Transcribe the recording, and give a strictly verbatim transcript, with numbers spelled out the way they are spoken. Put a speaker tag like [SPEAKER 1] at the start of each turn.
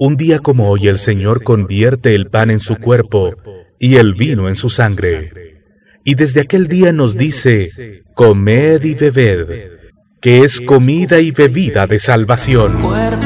[SPEAKER 1] Un día como hoy el Señor convierte el pan en su cuerpo y el vino en su sangre. Y desde aquel día nos dice, comed y bebed, que es comida y bebida de salvación.